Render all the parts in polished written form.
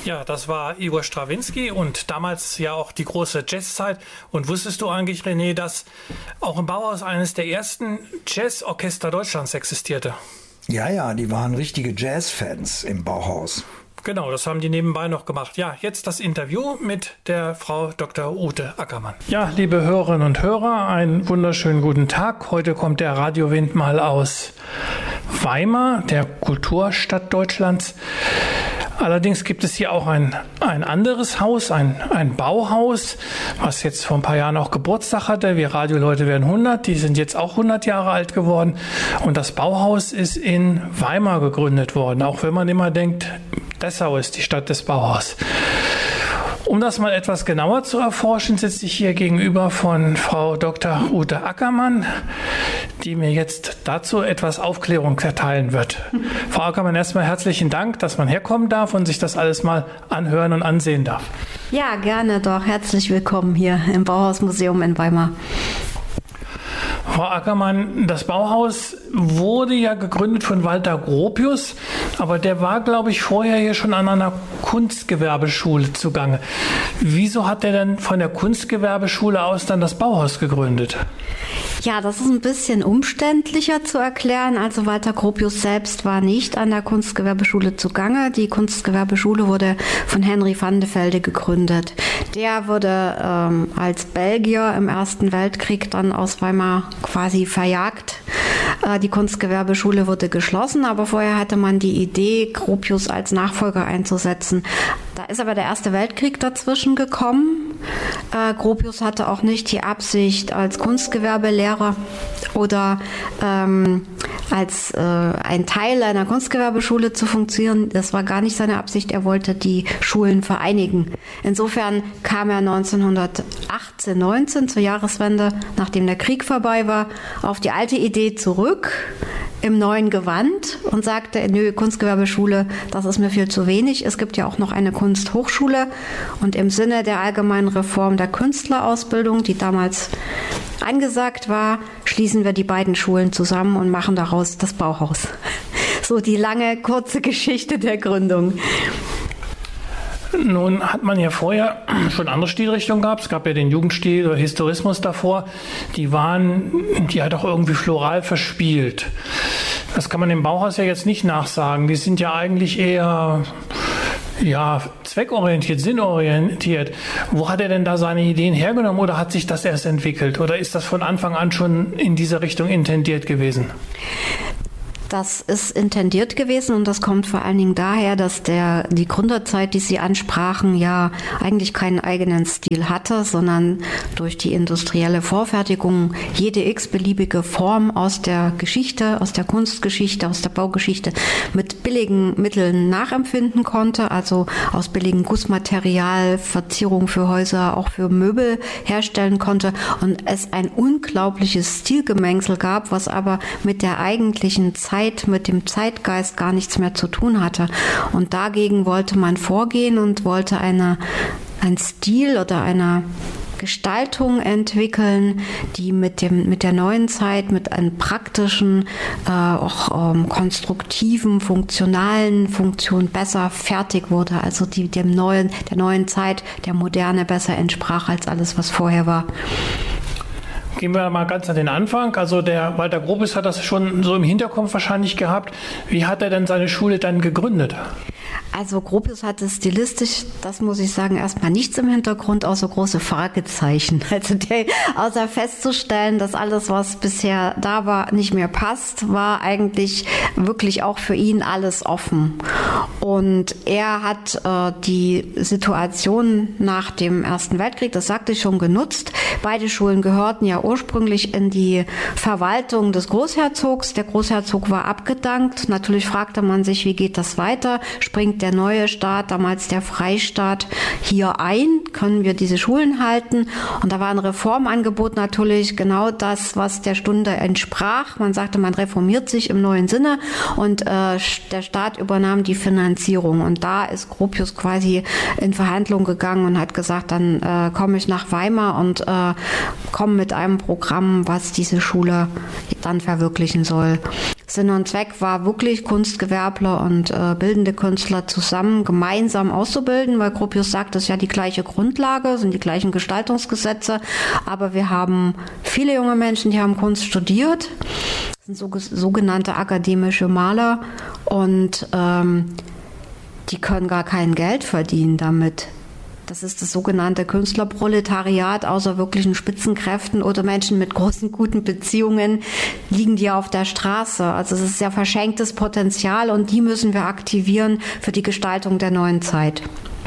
Ja, das war Igor Strawinski und damals ja auch die große Jazzzeit. Und wusstest du eigentlich, René, dass auch im Bauhaus eines der ersten Jazzorchester Deutschlands existierte? Ja, die waren richtige Jazzfans im Bauhaus. Genau, das haben die nebenbei noch gemacht. Ja, jetzt das Interview mit der Frau Dr. Ute Ackermann. Ja, liebe Hörerinnen und Hörer, einen wunderschönen guten Tag. Heute kommt der Radiowind mal aus Weimar, der Kulturstadt Deutschlands. Allerdings gibt es hier auch ein anderes Haus, ein Bauhaus, was jetzt vor ein paar Jahren auch Geburtstag hatte. Wir Radioleute werden 100, die sind jetzt auch 100 Jahre alt geworden. Und das Bauhaus ist in Weimar gegründet worden, auch wenn man immer denkt, Dessau ist die Stadt des Bauhaus. Um das mal etwas genauer zu erforschen, sitze ich hier gegenüber von Frau Dr. Ute Ackermann, die mir jetzt dazu etwas Aufklärung erteilen wird. Frau Ackermann, erstmal herzlichen Dank, dass man herkommen darf und sich das alles mal anhören und ansehen darf. Ja, gerne doch. Herzlich willkommen hier im Bauhausmuseum in Weimar. Frau Ackermann, das Bauhaus wurde ja gegründet von Walter Gropius, aber der war, glaube ich, vorher hier schon an einer Kunstgewerbeschule zugange. Wieso hat er denn von der Kunstgewerbeschule aus dann das Bauhaus gegründet? Ja, das ist ein bisschen umständlicher zu erklären. Also Walter Gropius selbst war nicht an der Kunstgewerbeschule zugange. Die Kunstgewerbeschule wurde von Henry van de Velde gegründet. Der wurde als Belgier im Ersten Weltkrieg dann aus Weimar quasi verjagt. Die Kunstgewerbeschule wurde geschlossen, aber vorher hatte man die Idee, Gropius als Nachfolger einzusetzen. Da ist aber der Erste Weltkrieg dazwischen gekommen. Gropius hatte auch nicht die Absicht, als Kunstgewerbelehrer oder als ein Teil einer Kunstgewerbeschule zu funktionieren. Das war gar nicht seine Absicht. Er wollte die Schulen vereinigen. Insofern kam er 1918, 19 zur Jahreswende, nachdem der Krieg vorbei war, auf die alte Idee zurück im neuen Gewand und sagte, nö, Kunstgewerbeschule, das ist mir viel zu wenig. Es gibt ja auch noch eine Kunsthochschule und im Sinne der allgemeinen Reform der Künstlerausbildung, die damals angesagt war, schließen wir die beiden Schulen zusammen und machen daraus das Bauhaus. So die lange, kurze Geschichte der Gründung. Nun hat man ja vorher schon andere Stilrichtungen gehabt. Es gab ja den Jugendstil oder Historismus davor. Die hat auch irgendwie floral verspielt. Das kann man dem Bauhaus ja jetzt nicht nachsagen. Die sind ja eigentlich eher zweckorientiert, sinnorientiert. Wo hat er denn da seine Ideen hergenommen oder hat sich das erst entwickelt? Oder ist das von Anfang an schon in dieser Richtung intendiert gewesen? Das ist intendiert gewesen und das kommt vor allen Dingen daher, dass die Gründerzeit, die Sie ansprachen, ja eigentlich keinen eigenen Stil hatte, sondern durch die industrielle Vorfertigung jede x-beliebige Form aus der Geschichte, aus der Kunstgeschichte, aus der Baugeschichte mit billigen Mitteln nachempfinden konnte, also aus billigem Gussmaterial Verzierung für Häuser, auch für Möbel herstellen konnte und es ein unglaubliches Stilgemengsel gab, was aber mit der eigentlichen Zeit, mit dem Zeitgeist gar nichts mehr zu tun hatte. Und dagegen wollte man vorgehen und wollte einen Stil oder eine Gestaltung entwickeln, die mit der neuen Zeit, mit einem praktischen, konstruktiven, funktionalen Funktion besser fertig wurde. Also der neuen Zeit, der Moderne besser entsprach als alles, was vorher war. Gehen wir mal ganz an den Anfang. Also der Walter Gropius hat das schon so im Hinterkopf wahrscheinlich gehabt. Wie hat er denn seine Schule dann gegründet? Also Gropius hatte stilistisch, das muss ich sagen, erstmal nichts im Hintergrund, außer große Fragezeichen. Also außer festzustellen, dass alles, was bisher da war, nicht mehr passt, war eigentlich wirklich auch für ihn alles offen. Und er hat die Situation nach dem Ersten Weltkrieg, das sagte ich schon, genutzt. Beide Schulen gehörten ja ursprünglich in die Verwaltung des Großherzogs. Der Großherzog war abgedankt. Natürlich fragte man sich, wie geht das weiter? Springt der neue Staat, damals der Freistaat, hier ein? Können wir diese Schulen halten? Und da war ein Reformangebot natürlich genau das, was der Stunde entsprach. Man sagte, man reformiert sich im neuen Sinne und der Staat übernahm die Finanzierung. Und da ist Gropius quasi in Verhandlungen gegangen und hat gesagt, dann komme ich nach Weimar und komme mit einem Programm, was diese Schule dann verwirklichen soll. Sinn und Zweck war wirklich, Kunstgewerbler und bildende Künstler zusammen gemeinsam auszubilden, weil Gropius sagt, das ist ja die gleiche Grundlage, sind die gleichen Gestaltungsgesetze, aber wir haben viele junge Menschen, die haben Kunst studiert, sind sogenannte akademische Maler und die können gar kein Geld verdienen damit. Das ist das sogenannte Künstlerproletariat. Außer wirklichen Spitzenkräften oder Menschen mit großen, guten Beziehungen liegen die auf der Straße. Also es ist sehr verschenktes Potenzial und die müssen wir aktivieren für die Gestaltung der neuen Zeit.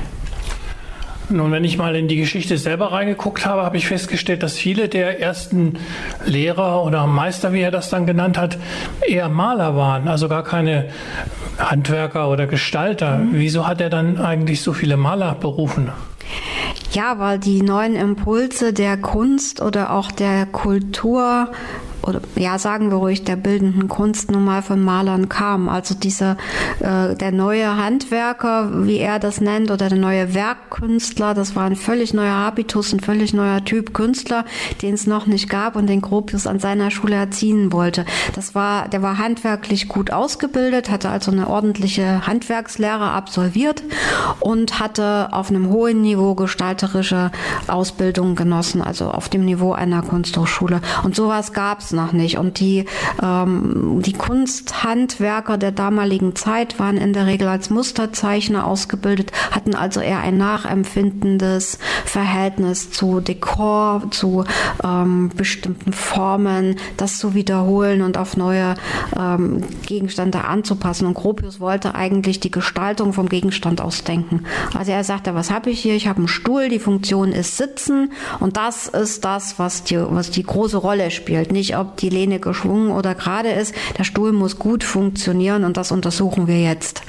Nun, wenn ich mal in die Geschichte selber reingeguckt habe, habe ich festgestellt, dass viele der ersten Lehrer oder Meister, wie er das dann genannt hat, eher Maler waren, also gar keine Handwerker oder Gestalter. Wieso hat er dann eigentlich so viele Maler berufen? Ja, weil die neuen Impulse der Kunst oder auch der Kultur oder ja, sagen wir ruhig, der bildenden Kunst nun mal von Malern kam. Also der neue Handwerker, wie er das nennt, oder der neue Werkkünstler, das war ein völlig neuer Habitus, ein völlig neuer Typ Künstler, den es noch nicht gab und den Gropius an seiner Schule erziehen wollte. Der war handwerklich gut ausgebildet, hatte also eine ordentliche Handwerkslehre absolviert und hatte auf einem hohen Niveau gestalterische Ausbildung genossen, also auf dem Niveau einer Kunsthochschule. Und sowas gab es noch nicht. Und die Kunsthandwerker der damaligen Zeit waren in der Regel als Musterzeichner ausgebildet, hatten also eher ein nachempfindendes Verhältnis zu Dekor, zu bestimmten Formen, das zu wiederholen und auf neue Gegenstände anzupassen. Und Gropius wollte eigentlich die Gestaltung vom Gegenstand ausdenken. Also er sagte, was habe ich hier? Ich habe einen Stuhl, die Funktion ist Sitzen und das ist das, was die große Rolle spielt. Nicht, ob die Lehne geschwungen oder gerade ist. Der Stuhl muss gut funktionieren und das untersuchen wir jetzt.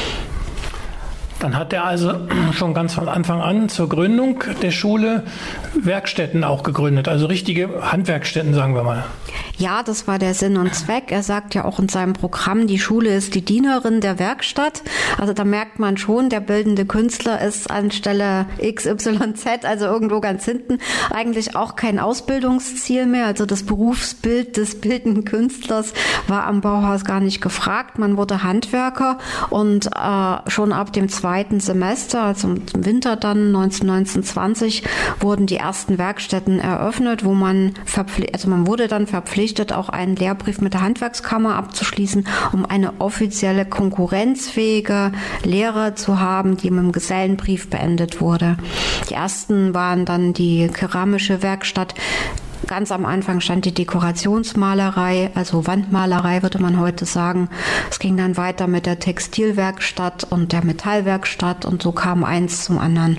Dann hat er also schon ganz von Anfang an zur Gründung der Schule Werkstätten auch gegründet, also richtige Handwerkstätten, sagen wir mal. Ja, das war der Sinn und Zweck. Er sagt ja auch in seinem Programm, die Schule ist die Dienerin der Werkstatt. Also da merkt man schon, der bildende Künstler ist anstelle XYZ, also irgendwo ganz hinten, eigentlich auch kein Ausbildungsziel mehr. Also das Berufsbild des bildenden Künstlers war am Bauhaus gar nicht gefragt. Man wurde Handwerker und schon ab dem zweiten Semester, also im Winter dann 1919/20, wurden die ersten Werkstätten eröffnet, wo man wurde dann verpflichtet, auch einen Lehrbrief mit der Handwerkskammer abzuschließen, um eine offizielle konkurrenzfähige Lehre zu haben, die mit dem Gesellenbrief beendet wurde. Die ersten waren dann die keramische Werkstatt. Ganz am Anfang stand die Dekorationsmalerei, also Wandmalerei würde man heute sagen. Es ging dann weiter mit der Textilwerkstatt und der Metallwerkstatt und so kam eins zum anderen.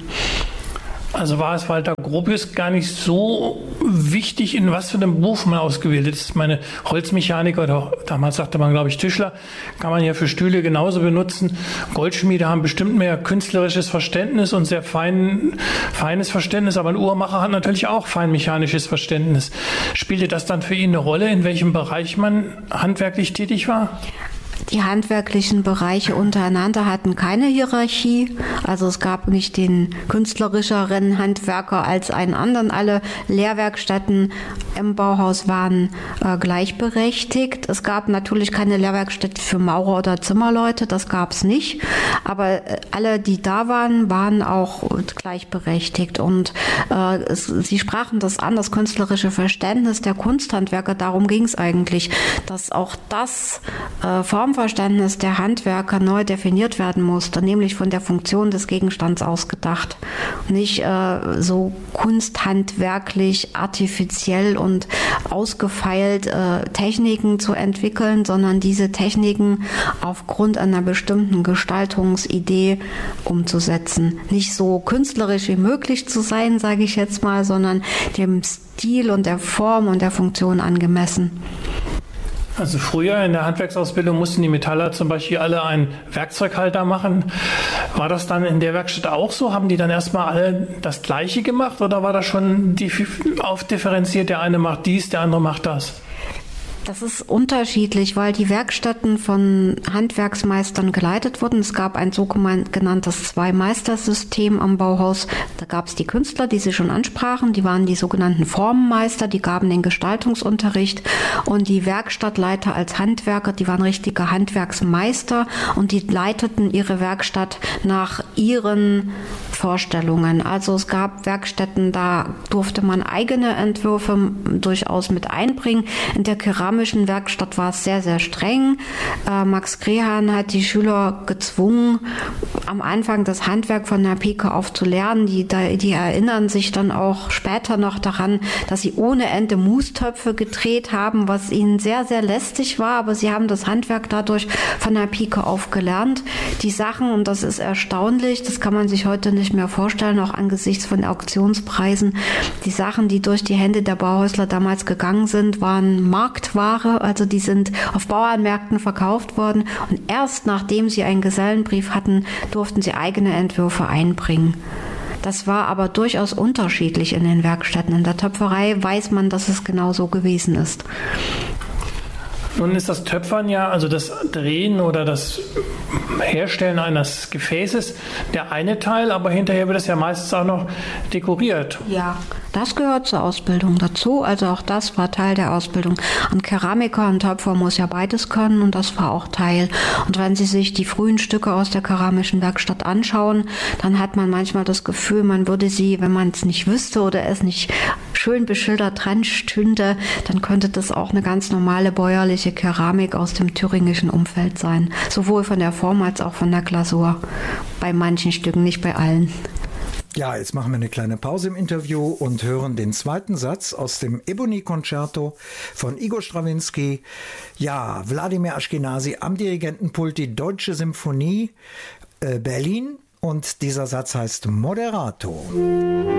Also war es Walter Gropius gar nicht so wichtig, in was für einem Beruf man ausgebildet ist. Meine Holzmechaniker oder damals sagte man, glaube ich, Tischler, kann man ja für Stühle genauso benutzen. Goldschmiede haben bestimmt mehr künstlerisches Verständnis und sehr feines Verständnis, aber ein Uhrmacher hat natürlich auch feinmechanisches Verständnis. Spielte das dann für ihn eine Rolle, in welchem Bereich man handwerklich tätig war? Die handwerklichen Bereiche untereinander hatten keine Hierarchie. Also es gab nicht den künstlerischeren Handwerker als einen anderen. Alle Lehrwerkstätten im Bauhaus waren gleichberechtigt. Es gab natürlich keine Lehrwerkstätte für Maurer oder Zimmerleute, das gab es nicht. Aber alle, die da waren, waren auch gleichberechtigt. Und sie sprachen das an, das künstlerische Verständnis der Kunsthandwerker. Darum ging es eigentlich, dass auch das Formverständnis der Handwerker neu definiert werden musste, nämlich von der Funktion des Gegenstands ausgedacht. Nicht so kunsthandwerklich, artifiziell und ausgefeilt Techniken zu entwickeln, sondern diese Techniken aufgrund einer bestimmten Gestaltungsidee umzusetzen. Nicht so künstlerisch wie möglich zu sein, sage ich jetzt mal, sondern dem Stil und der Form und der Funktion angemessen. Also früher in der Handwerksausbildung mussten die Metaller zum Beispiel alle einen Werkzeughalter machen. War das dann in der Werkstatt auch so? Haben die dann erstmal alle das Gleiche gemacht oder war das schon aufdifferenziert, der eine macht dies, der andere macht das? Das ist unterschiedlich, weil die Werkstätten von Handwerksmeistern geleitet wurden. Es gab ein sogenanntes Zwei-Meister-System am Bauhaus. Da gab es die Künstler, die Sie schon ansprachen. Die waren die sogenannten Formenmeister, die gaben den Gestaltungsunterricht. Und die Werkstattleiter als Handwerker, die waren richtige Handwerksmeister und die leiteten ihre Werkstatt nach ihren Vorstellungen. Also es gab Werkstätten, da durfte man eigene Entwürfe durchaus mit einbringen. In der keramischen Werkstatt war es sehr, sehr streng. Max Grehan hat die Schüler gezwungen, am Anfang das Handwerk von der Pike auf zu lernen. Die erinnern sich dann auch später noch daran, dass sie ohne Ende Mustöpfe gedreht haben, was ihnen sehr, sehr lästig war. Aber sie haben das Handwerk dadurch von der Pike auf gelernt. Die Sachen, und das ist erstaunlich, das kann man sich heute nicht mehr vorstellen, auch angesichts von Auktionspreisen, die Sachen, die durch die Hände der Bauhäusler damals gegangen sind, waren Marktware, also die sind auf Bauernmärkten verkauft worden und erst nachdem sie einen Gesellenbrief hatten, durften sie eigene Entwürfe einbringen. Das war aber durchaus unterschiedlich in den Werkstätten. In der Töpferei weiß man, dass es genau so gewesen ist. Nun ist das Töpfern ja, also das Drehen oder das Herstellen eines Gefäßes, der eine Teil, aber hinterher wird es ja meistens auch noch dekoriert. Ja, das gehört zur Ausbildung dazu, also auch das war Teil der Ausbildung. Ein Keramiker und Töpfer muss ja beides können und das war auch Teil. Und wenn Sie sich die frühen Stücke aus der keramischen Werkstatt anschauen, dann hat man manchmal das Gefühl, man würde sie, wenn man es nicht wüsste oder es nicht schön beschildert dran stünde, dann könnte das auch eine ganz normale bäuerliche Keramik aus dem thüringischen Umfeld sein. Sowohl von der Form als auch von der Glasur. Bei manchen Stücken, nicht bei allen. Ja, jetzt machen wir eine kleine Pause im Interview und hören den zweiten Satz aus dem Ebony-Concerto von Igor Strawinski. Ja, Wladimir Ashkenazy am Dirigentenpult, die Deutsche Symphonie Berlin. Und dieser Satz heißt Moderato.